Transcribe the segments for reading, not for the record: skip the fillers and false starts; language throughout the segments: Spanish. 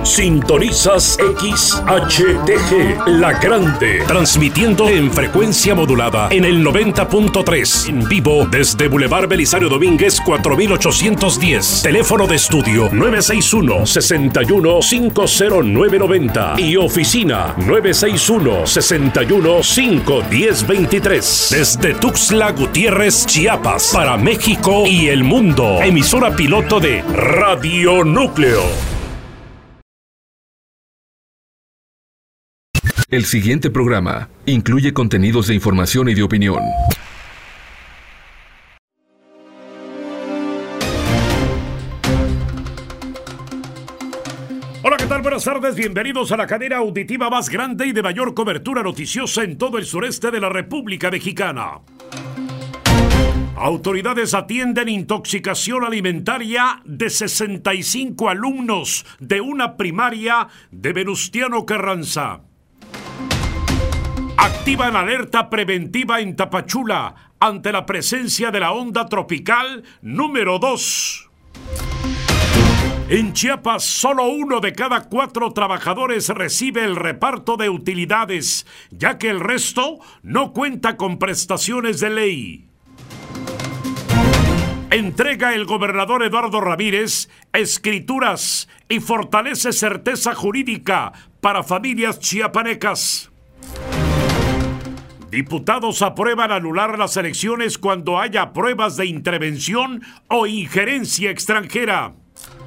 Sintonizas XHTG, La Grande, transmitiendo en frecuencia modulada en el 90.3, en vivo desde Boulevard Belisario Domínguez 4810, teléfono de estudio 961-61-50990 y oficina 961-61-51023, desde Tuxtla Gutiérrez, Chiapas, para México y el mundo, emisora piloto de Radio Núcleo. El siguiente programa incluye contenidos de información y de opinión. Hola, ¿qué tal? Buenas tardes, bienvenidos a la cadena auditiva más grande y de mayor cobertura noticiosa en todo el sureste de la República Mexicana. Autoridades atienden intoxicación alimentaria de 65 alumnos de una primaria de Venustiano Carranza. Activan alerta preventiva en Tapachula ante la presencia de la onda tropical número 2. En Chiapas, solo 1 de cada 4 trabajadores recibe el reparto de utilidades, ya que el resto no cuenta con prestaciones de ley. Entrega el gobernador Eduardo Ramírez escrituras y fortalece certeza jurídica para familias chiapanecas. Diputados aprueban anular las elecciones cuando haya pruebas de intervención o injerencia extranjera.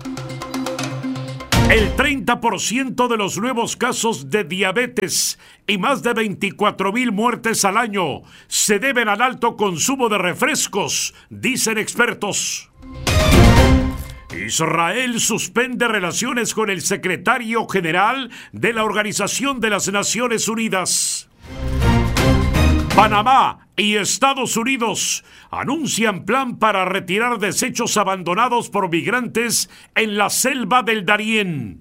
El 30% de los nuevos casos de diabetes y más de 24,000 muertes al año se deben al alto consumo de refrescos, dicen expertos. Israel suspende relaciones con el secretario general de la Organización de las Naciones Unidas. Panamá y Estados Unidos anuncian plan para retirar desechos abandonados por migrantes en la selva del Darién.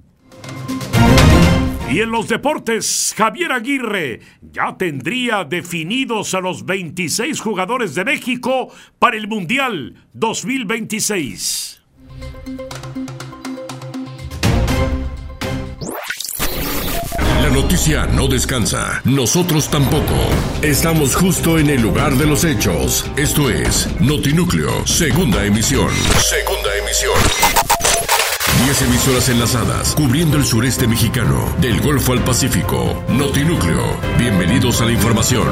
Y en los deportes, Javier Aguirre ya tendría definidos a los 26 jugadores de México para el Mundial 2026. La noticia no descansa, nosotros tampoco. Estamos justo en el lugar de los hechos. Esto es Notinúcleo, segunda emisión. 10 emisoras enlazadas, cubriendo el sureste mexicano, del Golfo al Pacífico. Notinúcleo, bienvenidos a la información.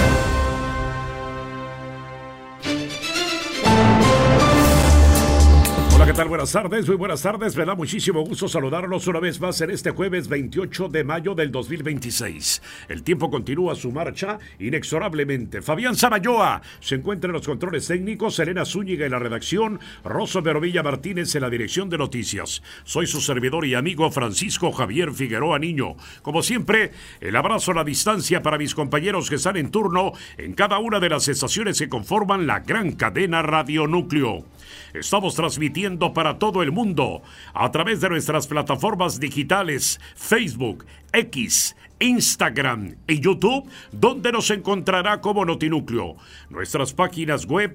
¿Qué tal? Buenas tardes, muy buenas tardes. Me da muchísimo gusto saludarlos una vez más en este jueves 28 de mayo del 2026. El tiempo continúa su marcha inexorablemente. Fabián Samayoa se encuentra en los controles técnicos, Elena Zúñiga en la redacción, Rosso Verovilla Martínez en la dirección de noticias. Soy su servidor y amigo Francisco Javier Figueroa Niño. Como siempre, el abrazo a la distancia para mis compañeros que están en turno en cada una de las estaciones que conforman la gran cadena Radio Núcleo. Estamos transmitiendo para todo el mundo a través de nuestras plataformas digitales Facebook, X, Instagram y YouTube, donde nos encontrará como Notinúcleo. Nuestras páginas web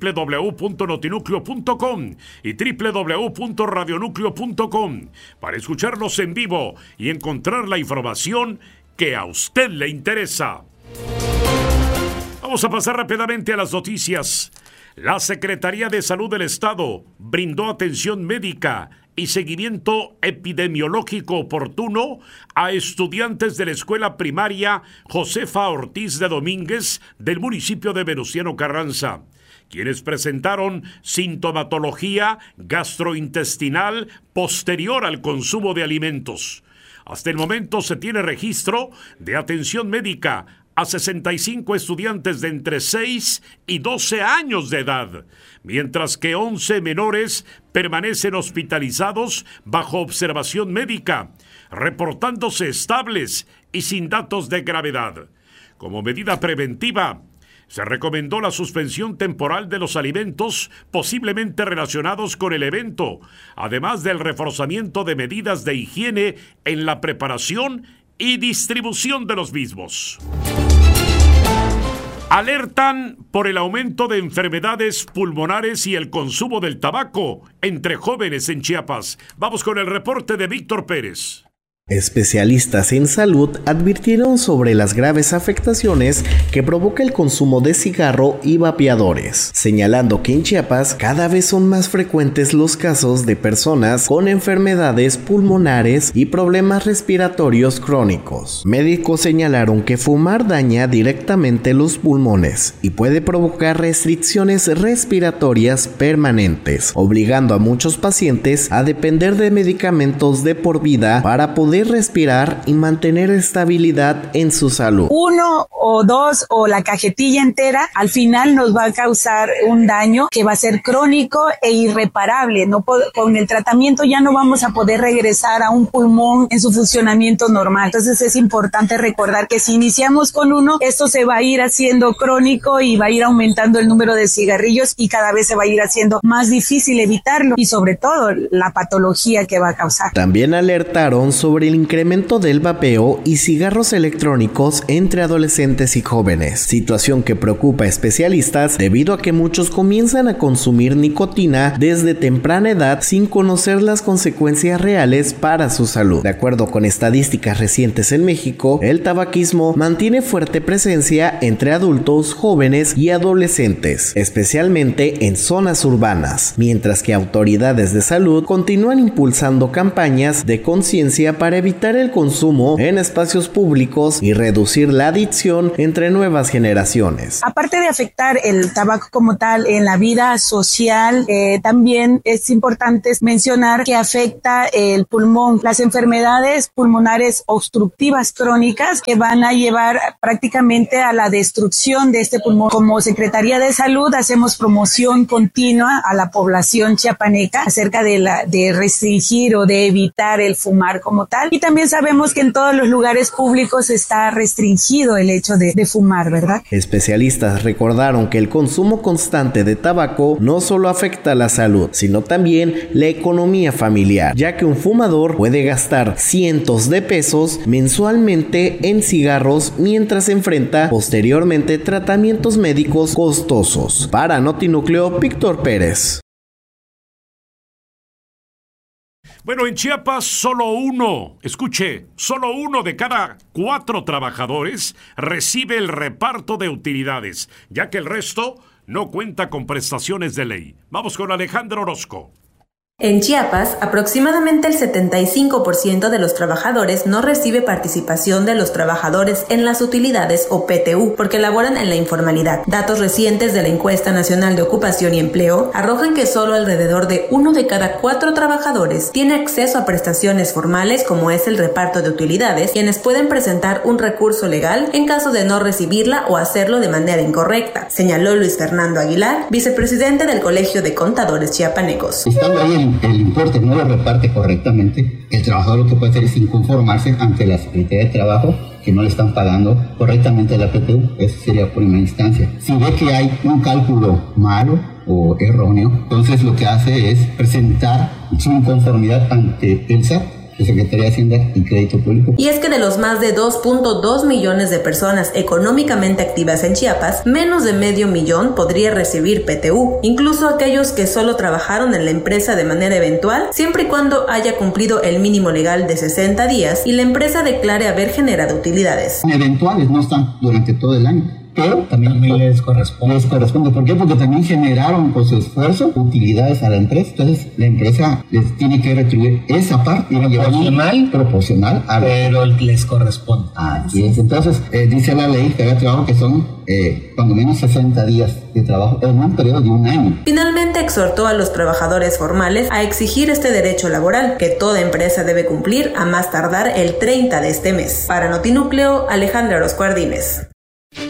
www.notinúcleo.com y www.radionúcleo.com para escucharnos en vivo y encontrar la información que a usted le interesa. Vamos a pasar rápidamente a las noticias. La Secretaría de Salud del Estado brindó atención médica y seguimiento epidemiológico oportuno a estudiantes de la escuela primaria Josefa Ortiz de Domínguez del municipio de Venustiano Carranza, quienes presentaron sintomatología gastrointestinal posterior al consumo de alimentos. Hasta el momento se tiene registro de atención médica a 65 estudiantes de entre 6 y 12 años de edad, mientras que 11 menores permanecen hospitalizados bajo observación médica, reportándose estables y sin datos de gravedad. Como medida preventiva, se recomendó la suspensión temporal de los alimentos posiblemente relacionados con el evento, además del reforzamiento de medidas de higiene en la preparación y distribución de los mismos. Alertan por el aumento de enfermedades pulmonares y el consumo del tabaco entre jóvenes en Chiapas. Vamos con el reporte de Víctor Pérez. Especialistas en salud advirtieron sobre las graves afectaciones que provoca el consumo de cigarro y vapeadores, señalando que en Chiapas cada vez son más frecuentes los casos de personas con enfermedades pulmonares y problemas respiratorios crónicos. Médicos señalaron que fumar daña directamente los pulmones y puede provocar restricciones respiratorias permanentes, obligando a muchos pacientes a depender de medicamentos de por vida para poder respirar y mantener estabilidad en su salud. 1 o 2 o la cajetilla entera al final nos va a causar un daño que va a ser crónico e irreparable. Con el tratamiento ya no vamos a poder regresar a un pulmón en su funcionamiento normal. Entonces es importante recordar que si iniciamos con uno, esto se va a ir haciendo crónico y va a ir aumentando el número de cigarrillos y cada vez se va a ir haciendo más difícil evitarlo y sobre todo la patología que va a causar. También alertaron sobre el incremento del vapeo y cigarros electrónicos entre adolescentes y jóvenes, situación que preocupa a especialistas debido a que muchos comienzan a consumir nicotina desde temprana edad sin conocer las consecuencias reales para su salud. De acuerdo con estadísticas recientes en México, el tabaquismo mantiene fuerte presencia entre adultos, jóvenes y adolescentes, especialmente en zonas urbanas, mientras que autoridades de salud continúan impulsando campañas de conciencia para evitar el consumo en espacios públicos y reducir la adicción entre nuevas generaciones. Aparte de afectar el tabaco como tal en la vida social, también es importante mencionar que afecta el pulmón, las enfermedades pulmonares obstructivas crónicas que van a llevar prácticamente a la destrucción de este pulmón. Como Secretaría de Salud hacemos promoción continua a la población chiapaneca acerca de restringir o de evitar el fumar como tal. Y también sabemos que en todos los lugares públicos está restringido el hecho de fumar, ¿verdad? Especialistas recordaron que el consumo constante de tabaco no solo afecta la salud, sino también la economía familiar, ya que un fumador puede gastar cientos de pesos mensualmente en cigarros mientras enfrenta posteriormente tratamientos médicos costosos. Para Notinúcleo, Víctor Pérez. Bueno, en Chiapas solo uno de cada 4 trabajadores recibe el reparto de utilidades, ya que el resto no cuenta con prestaciones de ley. Vamos con Alejandro Orozco. En Chiapas, aproximadamente el 75% de los trabajadores no recibe participación de los trabajadores en las utilidades o PTU porque laboran en la informalidad. Datos recientes de la Encuesta Nacional de Ocupación y Empleo arrojan que solo alrededor de 1 de cada 4 trabajadores tiene acceso a prestaciones formales como es el reparto de utilidades, quienes pueden presentar un recurso legal en caso de no recibirla o hacerlo de manera incorrecta, señaló Luis Fernando Aguilar, vicepresidente del Colegio de Contadores Chiapanecos. El importe no lo reparte correctamente, el trabajador lo que puede hacer es inconformarse ante la Secretaría de Trabajo que no le están pagando correctamente la PTU. Eso sería primera instancia. Si ve que hay un cálculo malo o erróneo, entonces lo que hace es presentar su inconformidad ante el SAT, Secretaría de Hacienda y Crédito Público. Y es que de los más de 2.2 millones de personas económicamente activas en Chiapas, menos de medio millón podría recibir PTU, incluso aquellos que solo trabajaron en la empresa de manera eventual, siempre y cuando haya cumplido el mínimo legal de 60 días y la empresa declare haber generado utilidades. Eventuales no están durante todo el año, pero también les corresponde. ¿Por qué? Porque también generaron por su esfuerzo utilidades a la empresa. Entonces la empresa les tiene que retribuir esa parte proporcional pero les corresponde. Así es. Entonces dice la ley que haga trabajo que son cuando menos 60 días de trabajo en un periodo de un año. Finalmente exhortó a los trabajadores formales a exigir este derecho laboral que toda empresa debe cumplir a más tardar el 30 de este mes. Para Notinúcleo, Alejandra Orozco Ardínez.